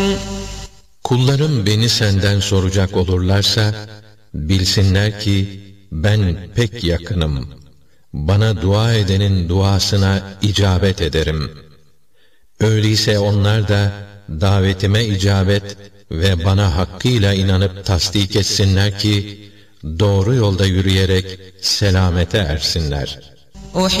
Kullarım beni senden soracak olurlarsa, bilsinler ki ben pek yakınım. Bana dua edenin duasına icabet ederim. Öyleyse onlar da davetime icabet ve bana hakkıyla inanıp tasdik etsinler ki, doğru yolda yürüyerek selamete ersinler.